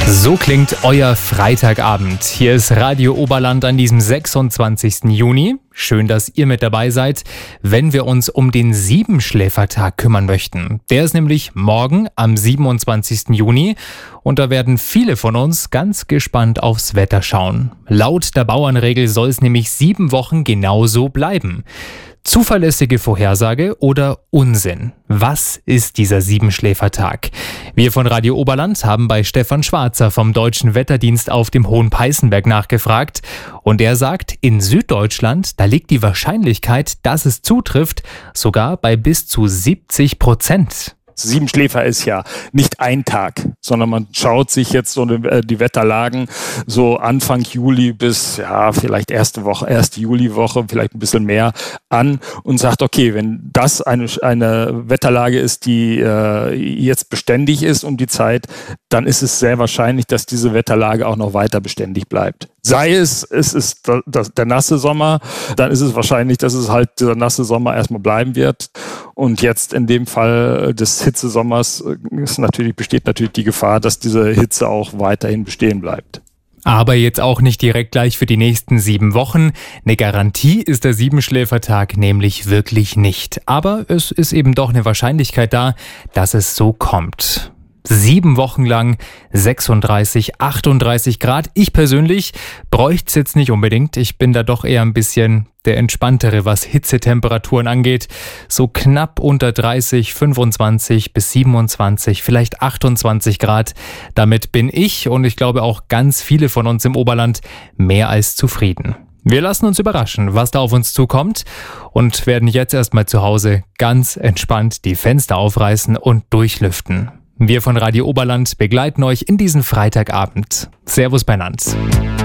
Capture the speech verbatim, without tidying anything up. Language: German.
So klingt euer Freitagabend. Hier ist Radio Oberland an diesem sechsundzwanzigsten Juni. Schön, dass ihr mit dabei seid, wenn wir uns um den Siebenschläfertag kümmern möchten. Der ist nämlich morgen am siebenundzwanzigsten Juni und da werden viele von uns ganz gespannt aufs Wetter schauen. Laut der Bauernregel soll es nämlich sieben Wochen genauso bleiben. Zuverlässige Vorhersage oder Unsinn? Was ist dieser Siebenschläfertag? Wir von Radio Oberland haben bei Stefan Schwarzer vom Deutschen Wetterdienst auf dem Hohen Peißenberg nachgefragt und er sagt, in Süddeutschland, da liegt die Wahrscheinlichkeit, dass es zutrifft, sogar bei bis zu siebzig Prozent. Siebenschläfer ist ja nicht ein Tag, sondern man schaut sich jetzt so die Wetterlagen so Anfang Juli bis ja vielleicht erste Woche, erste Juliwoche, vielleicht ein bisschen mehr an und sagt, okay, wenn das eine, eine Wetterlage ist, die äh, jetzt beständig ist um die Zeit, dann ist es sehr wahrscheinlich, dass diese Wetterlage auch noch weiter beständig bleibt. Sei es, es ist der, der nasse Sommer, dann ist es wahrscheinlich, dass es halt dieser nasse Sommer erstmal bleiben wird. Und jetzt in dem Fall des Hitzesommers ist natürlich, besteht natürlich die Gefahr, dass diese Hitze auch weiterhin bestehen bleibt. Aber jetzt auch nicht direkt gleich für die nächsten sieben Wochen. Eine Garantie ist der Siebenschläfertag nämlich wirklich nicht. Aber es ist eben doch eine Wahrscheinlichkeit da, dass es so kommt. Sieben Wochen lang sechsunddreißig, achtunddreißig Grad. Ich persönlich bräuchte es jetzt nicht unbedingt. Ich bin da doch eher ein bisschen der Entspanntere, was Hitzetemperaturen angeht. So knapp unter dreißig, fünfundzwanzig bis siebenundzwanzig, vielleicht achtundzwanzig Grad. Damit bin ich und ich glaube auch ganz viele von uns im Oberland mehr als zufrieden. Wir lassen uns überraschen, was da auf uns zukommt und werden jetzt erstmal zu Hause ganz entspannt die Fenster aufreißen und durchlüften. Wir von Radio Oberland begleiten euch in diesen Freitagabend. Servus beinand.